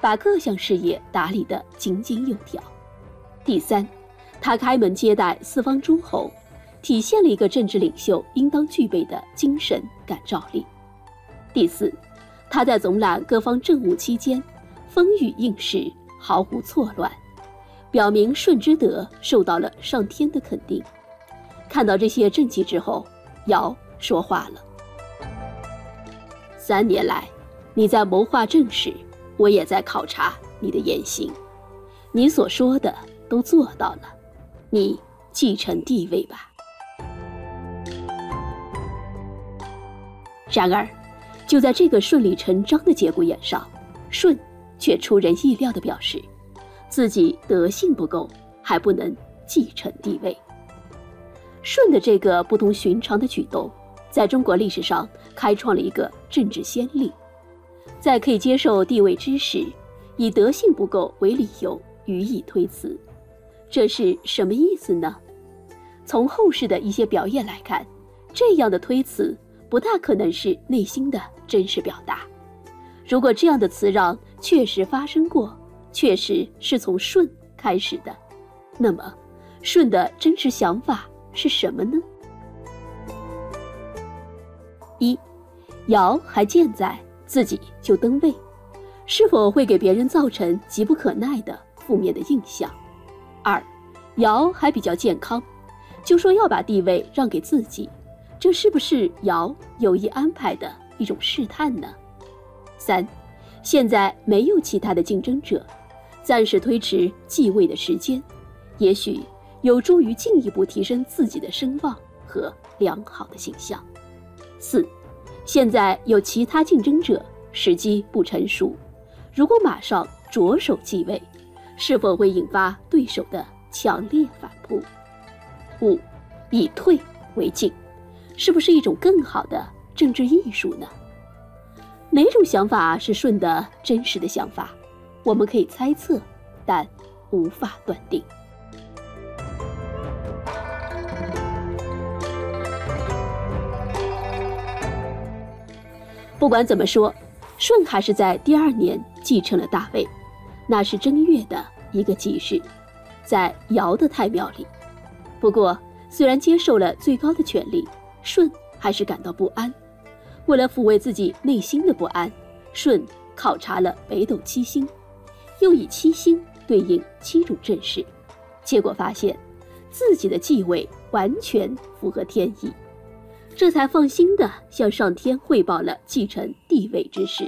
把各项事业打理得井井有条。第三，他开门接待四方诸侯，体现了一个政治领袖应当具备的精神感召力。第四，他在总揽各方政务期间，风雨应时，毫无错乱，表明舜之德受到了上天的肯定。看到这些政绩之后，尧说话了：3年来，你在谋划政事，我也在考察你的言行，你所说的都做到了，你继承帝位吧。然而，就在这个顺理成章的节骨眼上，舜却出人意料地表示，自己德性不够，还不能继承帝位。舜的这个不同寻常的举动，在中国历史上开创了一个政治先例。在可以接受帝位之时，以德性不够为理由予以推辞，这是什么意思呢？从后世的一些表演来看，这样的推辞不大可能是内心的真实表达。如果这样的辞让确实发生过，确实是从舜开始的，那么舜的真实想法是什么呢？一，尧还健在，自己就登位，是否会给别人造成急不可耐的负面的印象？二，尧还比较健康，就说要把地位让给自己，这是不是尧有意安排的一种试探呢？三，现在没有其他的竞争者，暂时推迟继位的时间，也许有助于进一步提升自己的声望和良好的形象。四，现在有其他竞争者，时机不成熟，如果马上着手继位，是否会引发对手的强烈反扑？五，以退为进，是不是一种更好的政治艺术呢？哪种想法是舜的真实的想法，我们可以猜测，但无法断定。不管怎么说，舜还是在第2年继承了大位，那是正月的一个吉日，在尧的太庙里。不过，虽然接受了最高的权力，舜还是感到不安。为了抚慰自己内心的不安，舜考察了北斗7星，又以7星对应7种政事，结果发现自己的继位完全符合天意，这才放心地向上天汇报了继承帝位之事。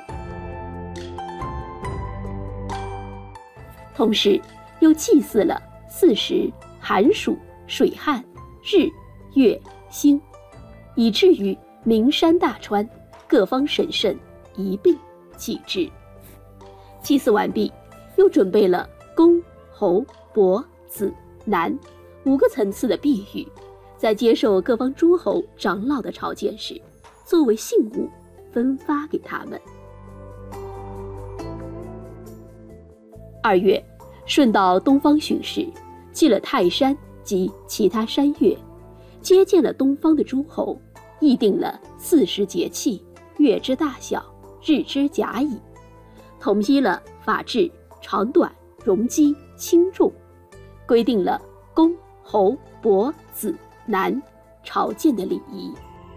同时又祭祀了40寒暑水旱日月星，以至于名山大川各方神圣一并祭之。祭祀完毕，又准备了公侯伯子男5个层次的碧玉，在接受各方诸侯长老的朝见时，作为信物分发给他们。2月，舜到东方巡视，祭了泰山及其他山岳，接见了东方的诸侯，议定了40节气、月之大小、日之甲乙，统一了法制、长短、容积、轻重，规定了公侯伯子男朝见的礼仪。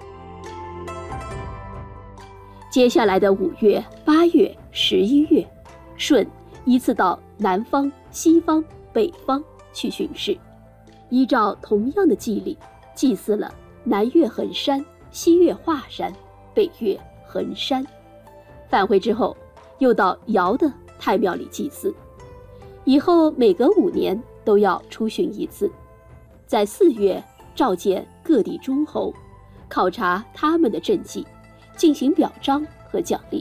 接下来的5月、8月、11月，舜依次到南方、西方、北方去巡视，依照同样的祭礼，祭祀了南岳衡山、西岳华山、北岳衡山。返回之后，又到尧的太庙里祭祀，以后每隔5年都要出巡一次，在4月召见各地诸侯，考察他们的政绩，进行表彰和奖励。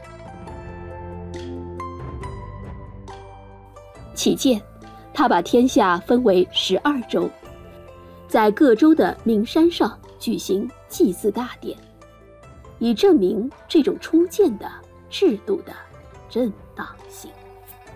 期间，他把天下分为12州，在各州的名山上举行祭祀大典，以证明这种初建的制度的正当性。